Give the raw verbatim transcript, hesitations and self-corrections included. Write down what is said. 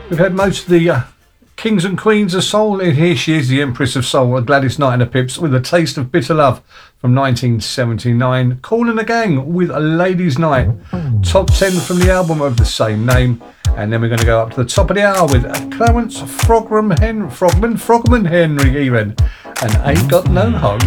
We've had most of the uh, kings and queens of soul, and here she is, the Empress of Soul, Gladys Knight and the Pips, with A Taste of Bitter Love from nineteen seventy-nine. Kool and the Gang with A Ladies' Night, top ten from the album of the same name. And then we're going to go up to the top of the hour with Clarence Frogman, Hen- Frogman, Frogman Henry even, and Ain't Got No Home.